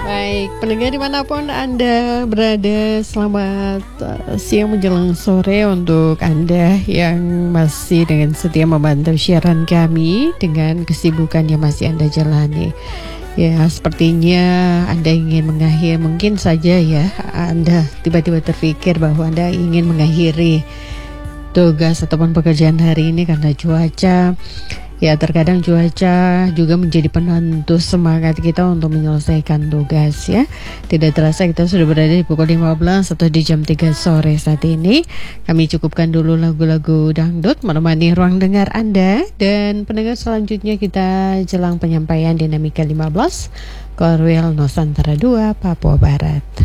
Baik, pendengar dimanapun Anda berada, selamat siang menjelang sore untuk Anda yang masih dengan setia membantu siaran kami dengan kesibukan yang masih Anda jalani. Ya, sepertinya Anda ingin mengakhiri, mungkin saja ya, Anda tiba-tiba terpikir bahwa Anda ingin mengakhiri tugas ataupun pekerjaan hari ini karena cuaca. Ya, terkadang cuaca juga menjadi penentu semangat kita untuk menyelesaikan tugas ya. Tidak terasa kita sudah berada di pukul 15 atau di jam 3 sore saat ini. Kami cukupkan dulu lagu-lagu dangdut menemani ruang dengar Anda. Dan pendengar selanjutnya kita jelang penyampaian Dinamika 15 Korwil Nusantara 2 Papua Barat.